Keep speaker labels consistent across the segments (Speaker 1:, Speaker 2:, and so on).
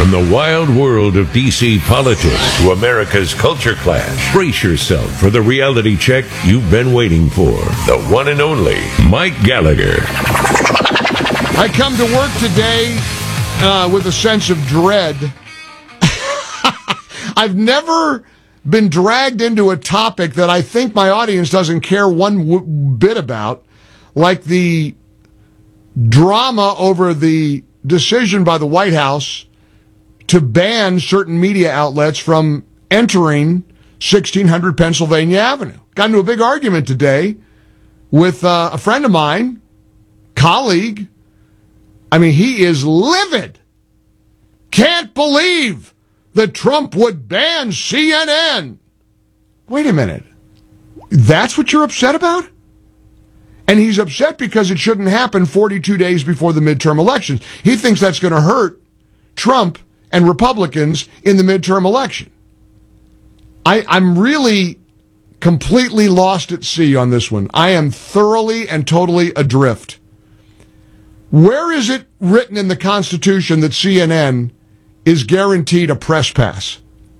Speaker 1: From the wild world of D.C. politics to America's culture clash, brace yourself for the reality check you've been waiting for. The one and only Mike Gallagher.
Speaker 2: I come to work today with a sense of dread. I've never been dragged into a topic that I think my audience doesn't care one bit about, like the drama over the decision by the White House to ban certain media outlets from entering 1600 Pennsylvania Avenue. Got into a big argument today with a friend of mine, colleague. I mean, he is livid. Can't believe that Trump would ban CNN. Wait a minute. That's what you're upset about? And he's upset because it shouldn't happen 42 days before the midterm elections. He thinks that's going to hurt Trump and Republicans in the midterm election. I'm really completely lost at sea on this one. I am thoroughly and totally adrift. Where is it written in the Constitution that CNN is guaranteed a press pass?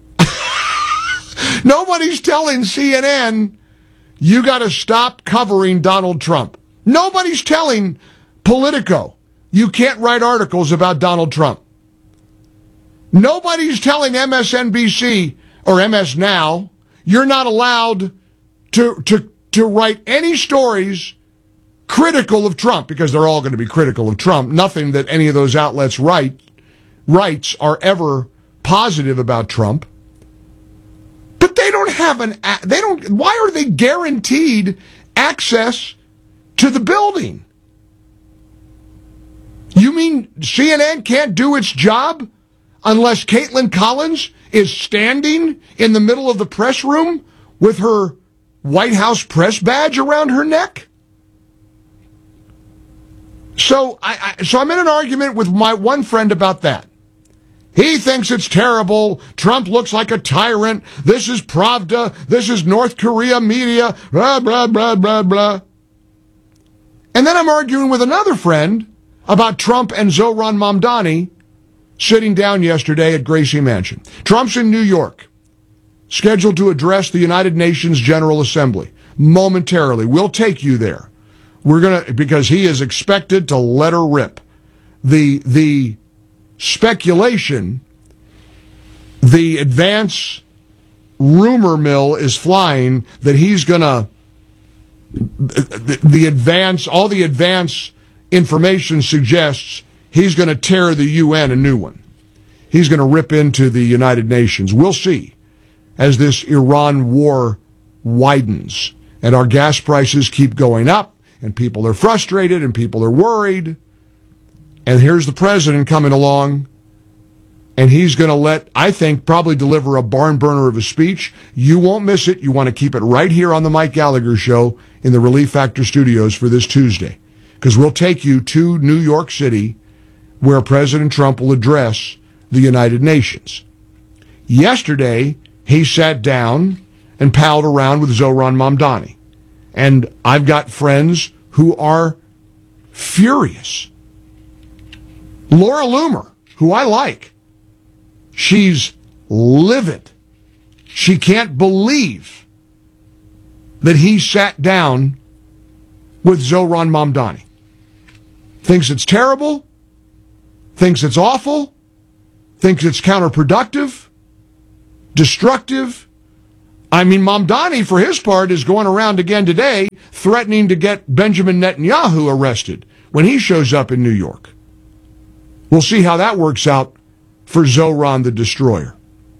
Speaker 2: Nobody's telling CNN, you got to stop covering Donald Trump. Nobody's telling Politico, you can't write articles about Donald Trump. Nobody's telling MSNBC or MS Now, you're not allowed to write any stories critical of Trump, because they're all going to be critical of Trump. Nothing that any of those outlets writes are ever positive about Trump. But they don't have why are they guaranteed access to the building? You mean CNN can't do its job unless Caitlin Collins is standing in the middle of the press room with her White House press badge around her neck? So I'm in an argument with my one friend about that. He thinks it's terrible. Trump looks like a tyrant. This is Pravda. This is North Korea media. Blah, blah, blah, blah, blah. And then I'm arguing with another friend about Trump and Zohran Mamdani sitting down yesterday at Gracie Mansion. Trump's in New York, scheduled to address the United Nations General Assembly momentarily. We'll take you there. Because he is expected to let her rip. The speculation, the advance rumor mill is flying that he's gonna, all the advance information suggests he's gonna tear the UN a new one. He's gonna rip into the United Nations. We'll see as this Iran war widens and our gas prices keep going up. And people are frustrated and people are worried. And here's the president coming along. And he's going to I think, probably deliver a barn burner of a speech. You won't miss it. You want to keep it right here on the Mike Gallagher Show in the Relief Factor Studios for this Tuesday. Because we'll take you to New York City, where President Trump will address the United Nations. Yesterday, he sat down and palled around with Zohran Mamdani. And I've got friends who are furious. Laura Loomer, who I like, she's livid. She can't believe that he sat down with Zohran Mamdani. Thinks it's terrible, thinks it's awful, thinks it's counterproductive, destructive. I mean, Mamdani, for his part, is going around again today threatening to get Benjamin Netanyahu arrested when he shows up in New York. We'll see how that works out for Zohran the Destroyer.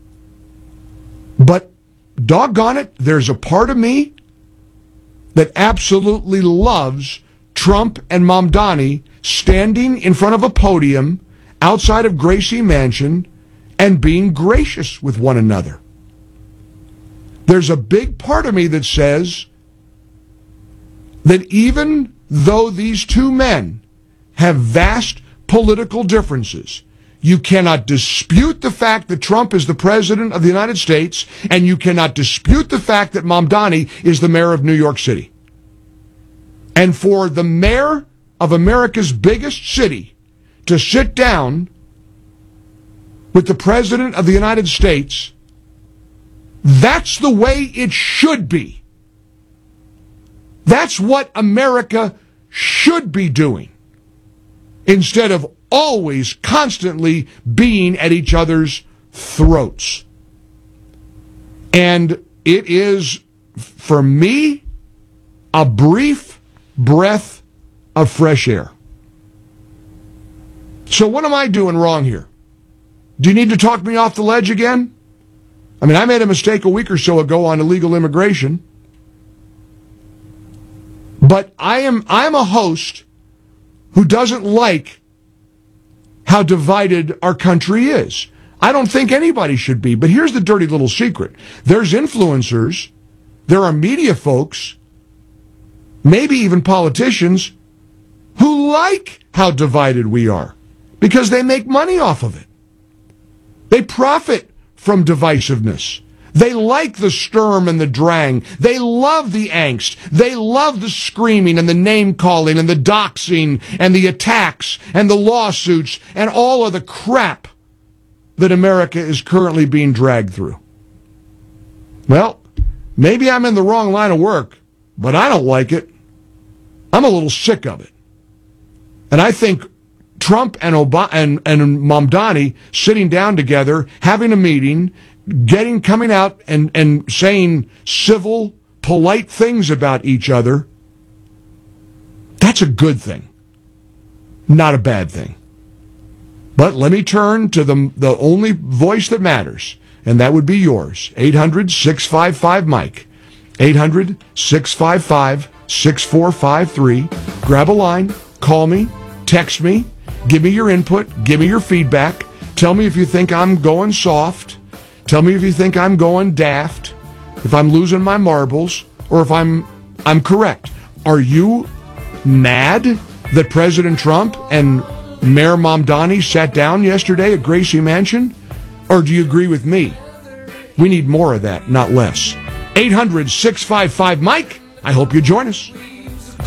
Speaker 2: But doggone it, there's a part of me that absolutely loves Trump and Mamdani standing in front of a podium outside of Gracie Mansion and being gracious with one another. There's a big part of me that says that even though these two men have vast political differences, you cannot dispute the fact that Trump is the president of the United States, and you cannot dispute the fact that Mamdani is the mayor of New York City. And for the mayor of America's biggest city to sit down with the President of the United States, that's the way it should be. That's what America should be doing, instead of always constantly being at each other's throats. And it is, for me, a brief breath of fresh air. So what am I doing wrong here? Do you need to talk me off the ledge again? I mean, I made a mistake a week or so ago on illegal immigration. But I'm a host who doesn't like how divided our country is. I don't think anybody should be, but here's the dirty little secret. There's influencers, there are media folks, maybe even politicians, who like how divided we are because they make money off of it. They profit from divisiveness. They like the Sturm and the Drang. They love the angst. They love the screaming and the name-calling and the doxing and the attacks and the lawsuits and all of the crap that America is currently being dragged through. Well, maybe I'm in the wrong line of work, but I don't like it. I'm a little sick of it. And I think Trump and Mamdani sitting down together, having a meeting, coming out and saying civil, polite things about each other, that's a good thing, not a bad thing. But let me turn to the only voice that matters, and that would be yours. 800-655-MIKE. 800-655-6453. Grab a line, call me, text me, give me your input, give me your feedback. Tell me if you think I'm going soft. Tell me if you think I'm going daft, if I'm losing my marbles, or if I'm correct. Are you mad that President Trump and Mayor Mamdani sat down yesterday at Gracie Mansion? Or do you agree with me? We need more of that, not less. 800-655-MIKE. I hope you join us.